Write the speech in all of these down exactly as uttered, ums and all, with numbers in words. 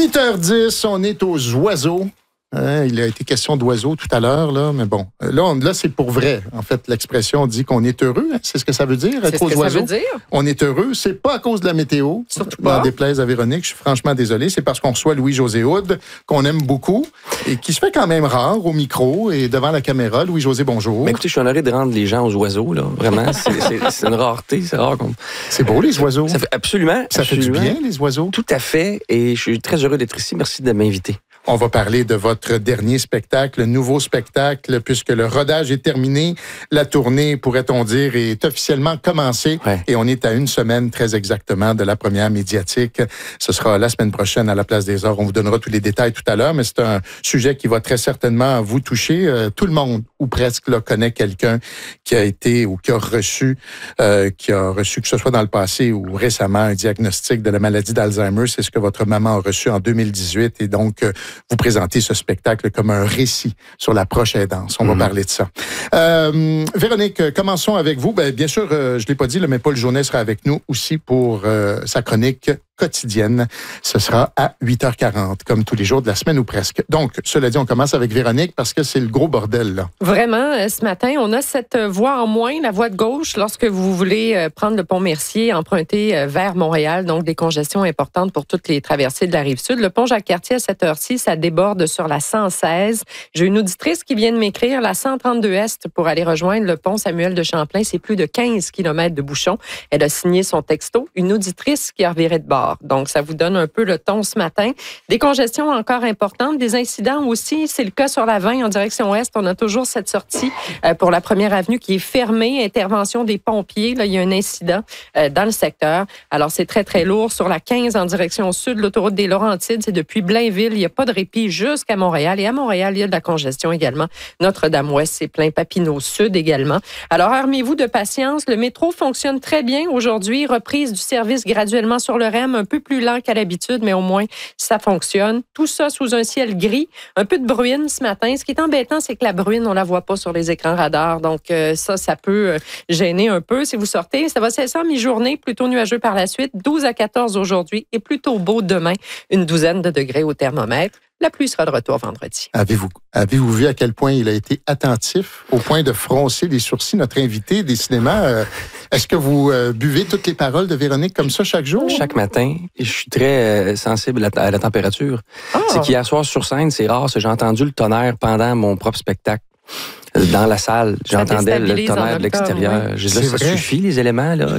huit heures dix, on est aux oiseaux. Hein, il a été question d'oiseaux tout à l'heure, là, mais bon, là, on, là c'est pour vrai. En fait, l'expression dit qu'on est heureux. Hein, c'est ce que ça veut dire, c'est être aux ce que oiseaux. Ça veut dire. On est heureux. C'est pas à cause de la météo. Surtout pas. N'en déplaise à Véronique, je suis franchement désolé. C'est parce qu'on reçoit Louis-José Hood, qu'on aime beaucoup et qui se fait quand même rare au micro et devant la caméra. Louis-José, bonjour. Mais écoutez, je suis honoré de rendre les gens aux oiseaux, là. Vraiment, c'est, c'est, c'est une rareté. C'est rare qu'on... C'est beau, les oiseaux. Ça fait absolument. Ça absolument. fait du bien, les oiseaux. Tout à fait. Et je suis très heureux d'être ici. Merci de m'inviter. On va parler de votre dernier spectacle, le nouveau spectacle, puisque le rodage est terminé. La tournée, pourrait-on dire, est officiellement commencée. Ouais. Et on est à une semaine très exactement de la première médiatique. Ce sera la semaine prochaine à la Place des Arts. On vous donnera tous les détails tout à l'heure, mais c'est un sujet qui va très certainement vous toucher. Euh, tout le monde, ou presque, là, connaît quelqu'un qui a été ou qui a reçu, euh, qui a reçu, que ce soit dans le passé ou récemment, un diagnostic de la maladie d'Alzheimer. C'est ce que votre maman a reçu en deux mille dix-huit. Et donc, euh, vous présentez ce spectacle comme un récit sur la proche aidance. On mm-hmm. va parler de ça. Euh, Véronique, commençons avec vous. Ben, bien sûr, euh, je ne l'ai pas dit, mais Paul Jaunet sera avec nous aussi pour euh, sa chronique quotidienne. Ce sera à huit heures quarante, comme tous les jours de la semaine ou presque. Donc, cela dit, on commence avec Véronique parce que c'est le gros bordel, là. Vraiment, ce matin, on a cette voie en moins, la voie de gauche, lorsque vous voulez prendre le pont Mercier, emprunter vers Montréal, donc des congestions importantes pour toutes les traversées de la Rive-Sud. Le pont Jacques-Cartier, à cette heure-ci, ça déborde sur la cent seize. J'ai une auditrice qui vient de m'écrire, la cent trente-deux Est, pour aller rejoindre le pont Samuel de Champlain, c'est plus de quinze kilomètres de bouchon. Elle a signé son texto, une auditrice qui a reviré de bord. Donc, ça vous donne un peu le ton ce matin. Des congestions encore importantes, des incidents aussi. C'est le cas sur la vingt en direction Est. On a toujours cette sortie euh, pour la première avenue qui est fermée. Intervention des pompiers. Là, il y a un incident euh, dans le secteur. Alors, c'est très, très lourd. Sur la quinze en direction Sud, l'autoroute des Laurentides, c'est depuis Blainville. Il n'y a pas de répit jusqu'à Montréal. Et à Montréal, il y a de la congestion également. Notre-Dame-Ouest, c'est plein. Papineau Sud également. Alors, armez-vous de patience. Le métro fonctionne très bien aujourd'hui. Reprise du service graduellement sur le R E M, un peu plus lent qu'à l'habitude, mais au moins, ça fonctionne. Tout ça sous un ciel gris. Un peu de bruine ce matin. Ce qui est embêtant, c'est que la bruine, on la voit pas sur les écrans radars. Donc, euh, ça, ça peut euh, gêner un peu si vous sortez. Ça va cesser en mi-journée, plutôt nuageux par la suite. douze à quatorze aujourd'hui et plutôt beau demain. Une douzaine de degrés au thermomètre. La pluie sera de retour vendredi. Avez-vous, avez-vous vu à quel point il a été attentif au point de froncer les sourcils, notre invité, décidément? Euh, est-ce que vous euh, buvez toutes les paroles de Véronique comme ça chaque jour? Chaque matin. Je suis très euh, sensible à, à la température. Oh. C'est qu'hier soir sur scène, c'est rare, j'ai entendu le tonnerre pendant mon propre spectacle. Dans la salle, j'entendais le tonnerre de l'extérieur. Oui. Je dis, là, ça vrai? Suffit, les éléments, là.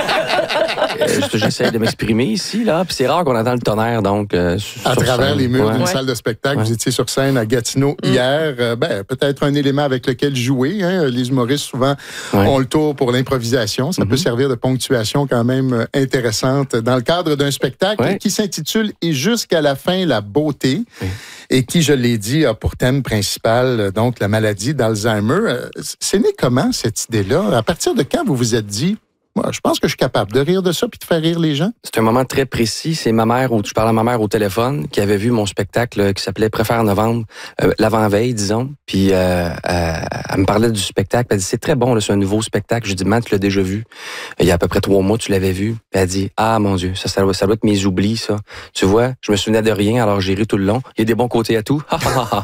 J'essaie de m'exprimer ici, là. Puis c'est rare qu'on entend le tonnerre, donc. Euh, à travers scène. les murs ouais. d'une ouais. salle de spectacle, ouais. vous étiez sur scène à Gatineau mm. hier. Euh, ben, peut-être un élément avec lequel jouer. Hein. Les humoristes, souvent, ouais. ont le tour pour l'improvisation. Ça mm-hmm. peut servir de ponctuation quand même intéressante dans le cadre d'un spectacle ouais. qui s'intitule « Et jusqu'à la fin, la beauté ouais. ». Et qui, je l'ai dit, a pour thème principal, donc, la maladie d'Alzheimer. C'est né comment, cette idée-là? À partir de quand vous vous êtes dit, moi, je pense que je suis capable de rire de ça puis de faire rire les gens? C'est un moment très précis. C'est ma mère, où je parlais à ma mère au téléphone, qui avait vu mon spectacle qui s'appelait Préfère novembre, euh, l'avant-veille, disons. Puis euh, euh, elle me parlait du spectacle. Elle dit, c'est très bon, là, c'est un nouveau spectacle. Je dis, man, tu l'as déjà vu. Il y a à peu près trois mois, tu l'avais vu. Puis elle dit, ah, mon Dieu, ça, ça, doit, ça doit être mes oublis, ça. Tu vois, je me souvenais de rien, alors j'ai ri tout le long. Il y a des bons côtés à tout.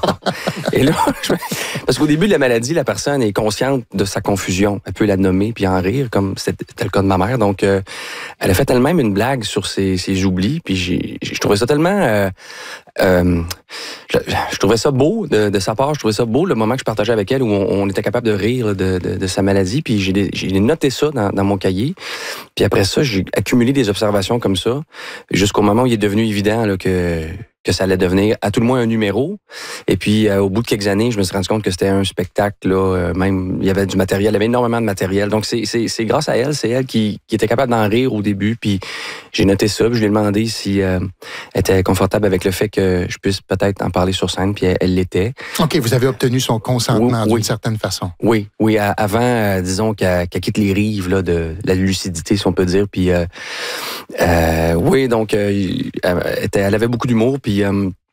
Et là, je... parce qu'au début de la maladie, la personne est consciente de sa confusion. Elle peut la nommer puis en rire, comme c'était le cas de ma mère. Donc, euh, elle a fait elle-même une blague sur ses, ses oublis. Puis j'ai, je trouvais ça tellement... Euh, euh, je, je trouvais ça beau de, de sa part. Je trouvais ça beau le moment que je partageais avec elle où on, on était capable de rire de, de, de sa maladie. Puis j'ai, j'ai noté ça dans, dans mon cahier. Puis après ça, j'ai accumulé des observations comme ça jusqu'au moment où il est devenu évident là, que... que ça allait devenir à tout le moins un numéro. Et puis, euh, au bout de quelques années, je me suis rendu compte que c'était un spectacle, là, euh, même, il y avait du matériel, il y avait énormément de matériel. Donc, c'est, c'est, c'est grâce à elle, c'est elle qui, qui était capable d'en rire au début. Puis, j'ai noté ça, puis je lui ai demandé si euh, elle était confortable avec le fait que je puisse peut-être en parler sur scène, puis elle, elle l'était. OK, vous avez obtenu son consentement oui, d'une oui. certaine façon. Oui, oui, à, avant, euh, disons, qu'elle, qu'elle quitte les rives là, de la lucidité, si on peut dire. Puis, euh, euh, oui, donc, euh, elle, elle avait beaucoup d'humour, puis... Euh,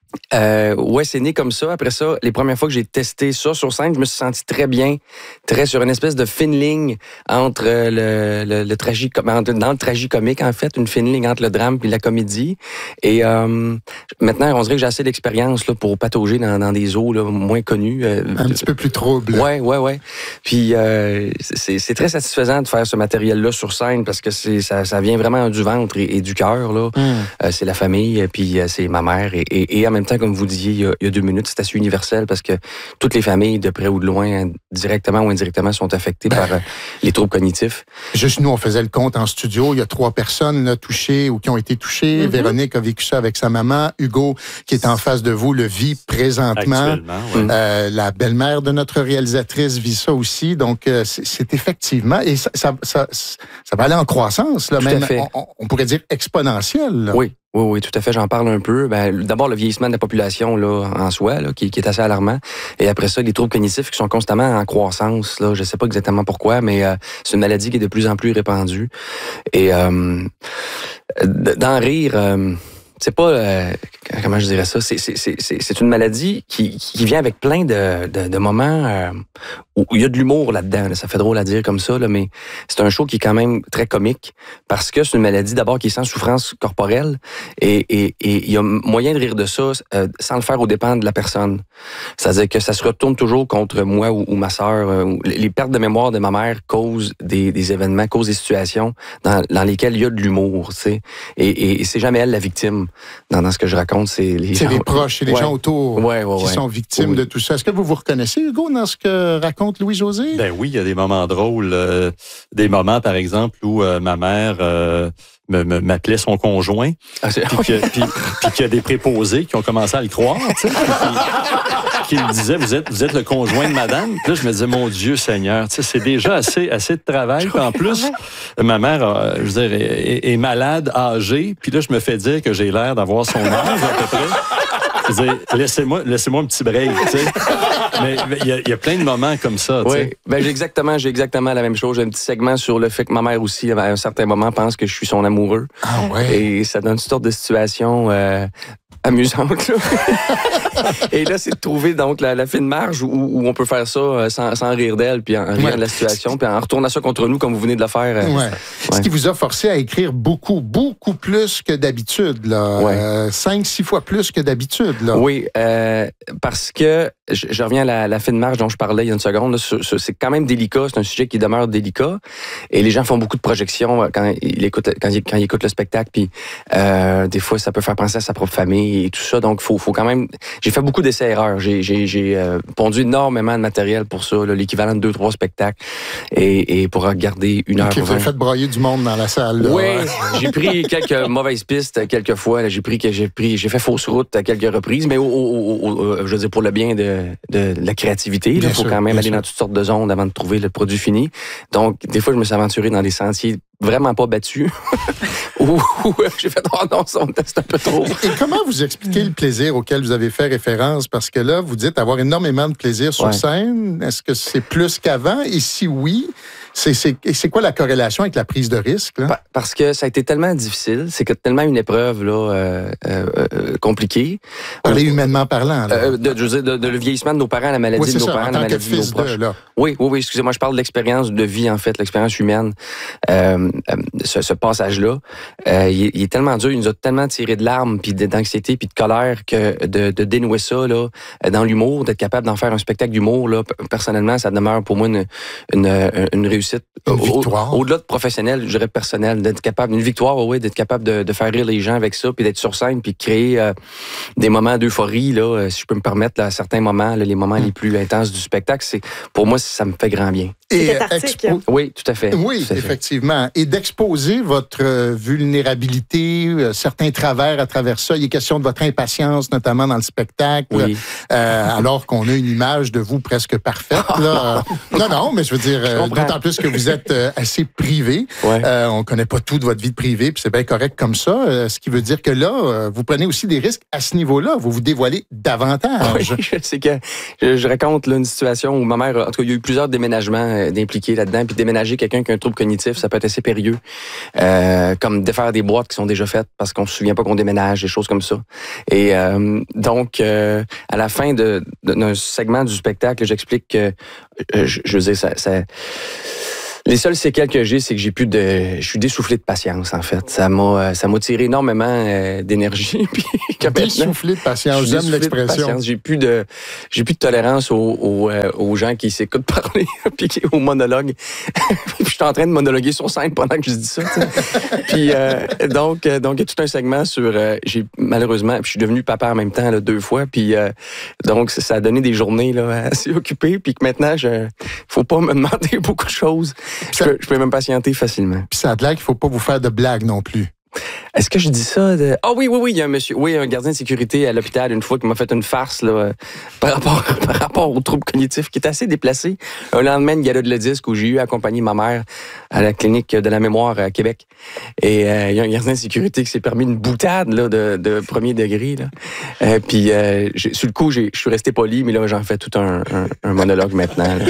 Euh, ouais, c'est né comme ça. Après ça, les premières fois que j'ai testé ça sur scène, je me suis senti très bien, très sur une espèce de fine ligne entre le, le, le tragique, entre, dans le tragicomique en fait, une fine ligne entre le drame puis la comédie. Et euh, maintenant, on dirait que j'ai assez d'expérience là pour patauger dans, dans des eaux là, moins connues. Euh, Un petit peu plus troubles. Ouais, ouais, ouais. Puis euh, c'est, c'est très satisfaisant de faire ce matériel-là sur scène parce que c'est ça, ça vient vraiment du ventre et, et du cœur là. Mm. Euh, c'est la famille, puis euh, c'est ma mère et, et, et en même temps, comme vous disiez il y, a, il y a deux minutes, c'est assez universel parce que toutes les familles, de près ou de loin, directement ou indirectement, sont affectées ben, par euh, les troubles cognitifs. Juste nous, on faisait le compte en studio. Il y a trois personnes là, touchées ou qui ont été touchées. Mm-hmm. Véronique a vécu ça avec sa maman. Hugo, qui est en face de vous, le vit présentement. Ouais. Euh, la belle-mère de notre réalisatrice vit ça aussi. Donc, euh, c'est, c'est effectivement... Et ça, ça, ça, ça va aller en croissance, là, tout même, à fait. On, on pourrait dire exponentielle. Là. Oui. Oui, oui, tout à fait. J'en parle un peu. Ben, d'abord, le vieillissement de la population là, en soi, là, qui, qui est assez alarmant. Et après ça, les troubles cognitifs qui sont constamment en croissance. Là, je ne sais pas exactement pourquoi, mais euh, c'est une maladie qui est de plus en plus répandue. Et euh, d'en rire... Euh, c'est pas euh, comment je dirais ça, c'est c'est c'est c'est une maladie qui qui vient avec plein de de, de moments euh, où il y a de l'humour là-dedans. Là. Ça fait drôle à dire comme ça là, mais c'est un show qui est quand même très comique parce que c'est une maladie d'abord qui est sans souffrance corporelle et et et il y a moyen de rire de ça euh, sans le faire aux dépens de la personne. C'est-à-dire que ça se retourne toujours contre moi ou, ou ma sœur. Euh, les pertes de mémoire de ma mère causent des des événements, causent des situations dans dans lesquelles il y a de l'humour, tu sais. Et, et, et c'est jamais elle la victime. Dans, dans ce que je raconte, c'est les c'est gens... les proches et les ouais. gens autour ouais, ouais, qui ouais. sont victimes oui. de tout ça. Est-ce que vous vous reconnaissez, Hugo, dans ce que raconte Louis-José? Ben oui, il y a des moments drôles. Euh, des moments, par exemple, où euh, ma mère euh, me, me, m'appelait son conjoint. Ah, puis, que, puis, puis qu'il y a des préposés qui ont commencé à le croire, tu sais. Qui me disaient, vous êtes, vous êtes le conjoint de madame. Puis là, je me disais, mon Dieu Seigneur, tu sais, c'est déjà assez, assez de travail. Puis en plus, ma mère, euh, je veux dire, est, est malade, âgée. Puis là, je me fais dire que j'ai l'air d'avoir son âge, à peu près. Je veux dire, laissez-moi, laissez-moi un petit break, tu sais. Mais il y, y a plein de moments comme ça, tu sais. Oui, ben j'ai exactement, j'ai exactement la même chose. J'ai un petit segment sur le fait que ma mère aussi, à un certain moment, pense que je suis son amoureux. Ah ouais. Et ça donne une sorte de situation euh, amusante. Là. Et là, c'est de trouver donc la, la fine marge où, où on peut faire ça sans, sans rire d'elle, puis en riant ouais. de la situation, puis en retournant ça contre nous, comme vous venez de le faire. Ouais. Ouais. Ce qui vous a forcé à écrire beaucoup, beaucoup plus que d'habitude, là. Ouais. Euh, cinq, six fois plus que d'habitude, là. Oui, euh, parce que je, je reviens à la, la fine marge dont je parlais il y a une seconde. Là, sur, sur, c'est quand même délicat, c'est un sujet qui demeure délicat, et les gens font beaucoup de projections quand ils écoutent, quand ils, quand ils écoutent le spectacle, puis euh, des fois, ça peut faire penser à sa propre famille et tout ça. Donc, faut, faut quand même. J'ai fait beaucoup d'essais-erreurs. J'ai, j'ai, j'ai euh, pondu énormément de matériel pour ça, là, l'équivalent de deux, trois spectacles, et, et pour regarder une heure. Okay, vous avez fait broyer du monde dans la salle. Là. Oui, j'ai pris quelques mauvaises pistes quelques fois. Là, j'ai pris que j'ai pris, j'ai fait fausse route à quelques reprises, mais au, au, au, au, je veux dire pour le bien de, de, de la créativité. Il faut sûr, quand même aller sûr. Dans toutes sortes de zones avant de trouver le produit fini. Donc, des fois, je me suis aventuré dans des sentiers vraiment pas battus. Ou j'ai fait, oh non, ça, on teste un peu trop. Et, et comment vous expliquez le plaisir auquel vous avez fait référence? Parce que là, vous dites avoir énormément de plaisir sur ouais. scène. Est-ce que c'est plus qu'avant? Et si oui, c'est, c'est, c'est quoi la corrélation avec la prise de risque? Là? Parce que ça a été tellement difficile. C'est que tellement une épreuve là, euh, euh, compliquée. Parler humainement parlant. Là. Euh, de, je veux dire, de, de le vieillissement de nos parents, la maladie oui, de nos ça, parents, la maladie de nos proches. De, oui, oui, oui, excusez-moi, je parle de l'expérience de vie, en fait, l'expérience humaine. Euh, ce, ce passage-là, euh, il, il est tellement dur, il nous a tellement tiré de larmes, puis d'anxiété, puis de colère, que de, de dénouer ça là, dans l'humour, d'être capable d'en faire un spectacle d'humour, là, personnellement, ça demeure pour moi une, une, une réussite. Une victoire. Au, au-delà de professionnel, je dirais personnel, d'être capable, une victoire, oui, d'être capable de, de faire rire les gens avec ça, puis d'être sur scène, puis de créer euh, des moments d'euphorie, là, si je peux me permettre, là, à certains moments, là, les moments mmh. les plus intenses du spectacle, c'est pour moi, ça me fait grand bien. Et expo- oui, tout à fait. Oui, tout à effectivement. Fait. Et d'exposer votre euh, vulnérabilité, euh, certains travers à travers ça. Il est question de votre impatience, notamment dans le spectacle, oui. euh, alors qu'on a une image de vous presque parfaite. Là. non, non, mais je veux dire, euh, d'autant plus que vous êtes euh, assez privé. Ouais. Euh, on connaît pas tout de votre vie de privée, puis c'est bien correct comme ça. Euh, ce qui veut dire que là, euh, vous prenez aussi des risques à ce niveau-là. Vous vous dévoilez davantage. Oui, c'est que je, je raconte là, une situation où ma mère, en tout cas, il y a eu plusieurs déménagements d'impliqués là-dedans, puis déménager quelqu'un qui a un trouble cognitif, ça peut être assez périlleux, euh, comme défaire des boîtes qui sont déjà faites parce qu'on se souvient pas qu'on déménage, des choses comme ça. Et euh, donc, euh, à la fin de, de, d'un segment du spectacle, j'explique que, euh, je, je veux dire, ça... ça les seules séquelles que j'ai, c'est que j'ai plus de, je suis dessoufflé de patience en fait. Ça m'a, ça m'a tiré énormément euh, d'énergie. Puis dessoufflé de patience, j'aime l'expression. J'ai plus de, j'ai plus de tolérance aux, aux, euh, aux gens qui s'écoutent parler, puis aux monologues. Puis je suis en train de monologuer sur scène pendant que je dis ça. Puis euh, donc, euh, donc il y a tout un segment sur, euh, j'ai malheureusement, je suis devenu papa en même temps là, deux fois. Puis euh, donc ça a donné des journées là assez occupées. Puis que maintenant, je, faut pas me demander beaucoup de choses. Je peux, je peux même patienter facilement. Puis ça a l'air qu'il ne faut pas vous faire de blagues non plus. Est-ce que je dis ça? De... Ah oui, oui, oui, il y a un monsieur, oui, un gardien de sécurité à l'hôpital une fois qui m'a fait une farce là, par rapport, par rapport aux troubles cognitifs qui est assez déplacé. Un lendemain de gala de le disque où j'ai eu accompagné ma mère à la clinique de la mémoire à Québec. Et euh, il y a un gardien de sécurité qui s'est permis une boutade là, de, de premier degré. Là. Euh, puis euh, sur le coup, je suis resté poli, mais là, j'en fais tout un, un, un monologue maintenant. Là.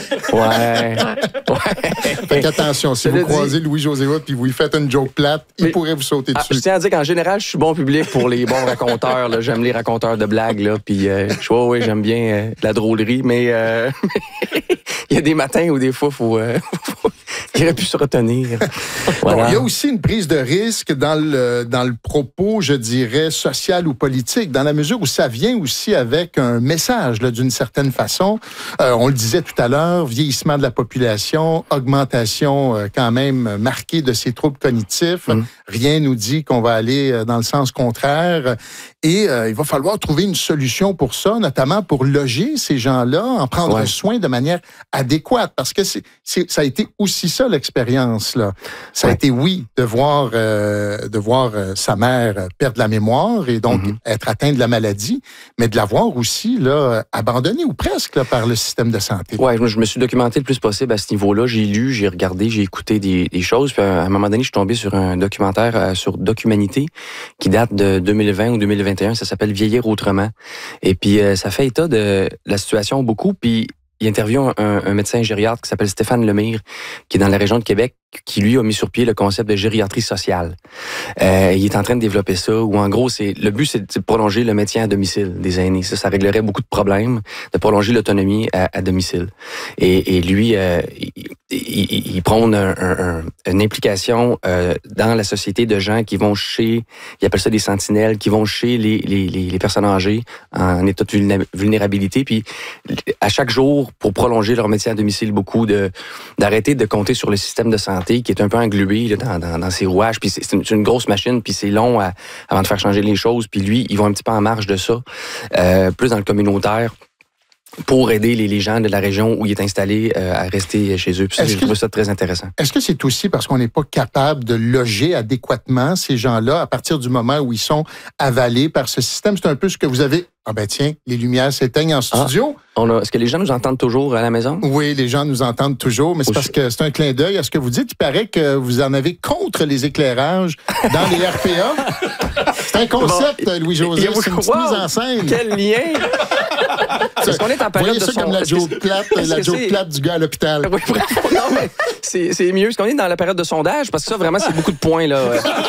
Ouais. ouais. Fait qu'attention, si vous croisez dit... Louis-José Hood puis vous lui faites une joke plate, mais... il pourrait vous sauter dessus. Ah, je tiens à dire qu'en général, je suis bon public pour les bons raconteurs. Là. J'aime les raconteurs de blagues. Là, puis, euh, je vois, oui, j'aime bien euh, la drôlerie, mais euh, il y a des matins où des fois, faut, euh, faut, il aurait pu se retenir. Voilà. Bon, il y a aussi une prise de risque dans le, dans le propos, je dirais, social ou politique, dans la mesure où ça vient aussi avec un message, là, d'une certaine façon. Euh, on le disait tout à l'heure, vieillissement de la population, augmentation euh, quand même marquée de ces troubles cognitifs. Mmh. Rien nous dit qu'on va aller dans le sens contraire. Et euh, il va falloir trouver une solution pour ça, notamment pour loger ces gens-là, en prendre ouais. soin de manière adéquate. Parce que c'est, c'est, ça a été aussi ça, l'expérience. Là. Ça ouais. a été, oui, de voir, euh, de voir euh, sa mère perdre la mémoire et donc mm-hmm. être atteinte de la maladie, mais de la voir aussi là, abandonnée ou presque là, par le système de santé. Oui, je me suis documenté le plus possible à ce niveau-là. J'ai lu, j'ai regardé, j'ai écouté des, des choses. Puis à un moment donné, je suis tombé sur un documentaire euh, sur Documanité qui date de deux mille vingt ou deux mille vingt et un. Ça s'appelle Vieillir autrement. Et puis, euh, ça fait état de la situation beaucoup. Puis, il interviewe un, un médecin gériatre qui s'appelle Stéphane Lemire, qui est dans la région de Québec, qui lui a mis sur pied le concept de gériatrie sociale. Euh, il est en train de développer ça, où en gros, c'est le but, c'est de prolonger le maintien à domicile des aînés. Ça, ça réglerait beaucoup de problèmes, de prolonger l'autonomie à, à domicile. Et, et lui, euh, il, il, il prône un, un, une implication euh, dans la société de gens qui vont chez, il appelle ça des sentinelles, qui vont chez les, les, les, les personnes âgées en état de vulnérabilité, puis à chaque jour, pour prolonger leur maintien à domicile, beaucoup de d'arrêter de compter sur le système de santé qui est un peu englué là, dans, dans, dans ses rouages. Puis c'est, c'est, une, c'est une grosse machine, puis c'est long à, avant de faire changer les choses. Puis lui, ils vont un petit peu en marge de ça, euh, plus dans le communautaire, pour aider les, les gens de la région où il est installé euh, à rester chez eux. Puis ça, je trouve ça très intéressant. Est-ce que c'est aussi parce qu'on n'est pas capable de loger adéquatement ces gens-là à partir du moment où ils sont avalés par ce système? C'est un peu ce que vous avez... Ah ben tiens, les lumières s'éteignent en studio. Ah, on a, est-ce que les gens nous entendent toujours à la maison? Oui, les gens nous entendent toujours, mais c'est parce que c'est un clin d'œil à ce que vous dites. Il paraît que vous en avez contre les éclairages dans les R P A. C'est un concept, bon, Louis-José. C'est une petite wow, mise en scène. Quel lien! Est-ce qu'on est en période de sondage? ça comme la joke plate, la joke plate du gars à l'hôpital. Oui, bref, non, mais c'est, c'est mieux. Est-ce qu'on est dans la période de sondage? Parce que ça, vraiment, c'est beaucoup de points là,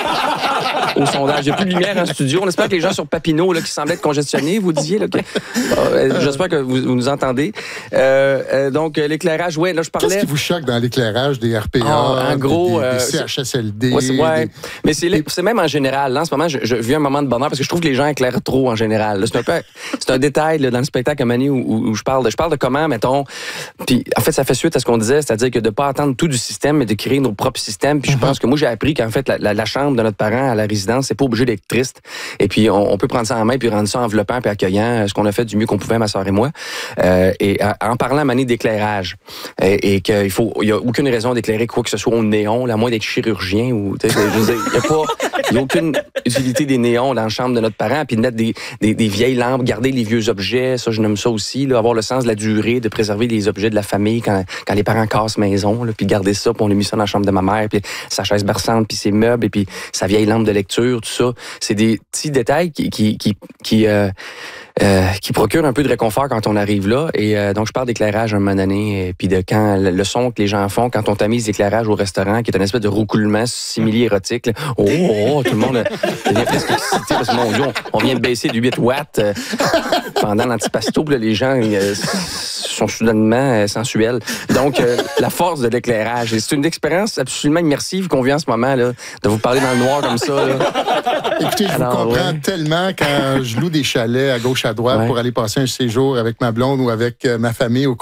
au sondage. Il n'y a plus de lumière en studio. On espère que les gens sur Papineau, là, qui semblaient être congestionnés, vous disiez, là, que... euh, j'espère que vous, vous nous entendez. Euh, euh, donc, l'éclairage, oui, là, je parlais... Qu'est-ce qui vous choque dans l'éclairage des R P A, oh, en gros, des, des, des C H S L D? Ouais, c'est, ouais. Des... mais c'est, des... c'est même en général. Là, en ce moment, je, je vis un moment de bonheur parce que je trouve que les gens éclairent trop en général. Là, c'est un peu, c'est un détail là, dans le spectacle à Mané où, où, où je parle de, je parle de comment, mettons, puis en fait, ça fait suite à ce qu'on disait, c'est-à-dire que de ne pas attendre tout du système, mais de créer nos propres systèmes. Puis mm-hmm. je pense que moi, j'ai appris qu'en fait, la, la, la chambre de notre parent à la résidence, c'est pas obligé d'être triste. Et puis, on, on peut prendre ça en main puis rendre ça enveloppant puis accueillant, ce qu'on a fait du mieux qu'on pouvait, ma soeur et moi. Euh, et en parlant à Mané d'éclairage, et, et qu'il faut, il y a aucune raison d'éclairer quoi que ce soit au néon, à moins d'être chirurgien ou, tu sais, je veux dire, il y a pas, il y a aucune utilité des néons dans la chambre de notre parent, puis de mettre des, des, des vieilles lampes, garder les vieux objets, ça, je nomme ça aussi, là, avoir le sens de la durée, de préserver les objets de la famille quand, quand les parents cassent maison, là, puis garder ça, puis on a mis ça dans la chambre de ma mère, puis sa chaise berçante, puis ses meubles, et puis sa vieille lampe de lecture, tout ça. C'est des petits détails qui, qui, qui, qui euh, Euh, qui procure un peu de réconfort quand on arrive là. Et euh, donc, je parle d'éclairage à un moment donné, et puis de quand le son que les gens font quand on tamise l'éclairage au restaurant, qui est une espèce de roucoulement simili-érotique. Là. Oh, oh, oh, tout le monde devient presque excité parce que, mon Dieu, on, on vient de baisser de huit watts euh, pendant l'antipasto, puis là, les gens euh, sont soudainement euh, sensuels. Donc, euh, la force de l'éclairage. Et c'est une expérience absolument immersive qu'on vit en ce moment, là, de vous parler dans le noir comme ça. Là. Écoutez, je Alors, vous comprends ouais. tellement quand je loue des chalets à gauche à droite ouais. pour aller passer un séjour avec ma blonde ou avec euh, ma famille au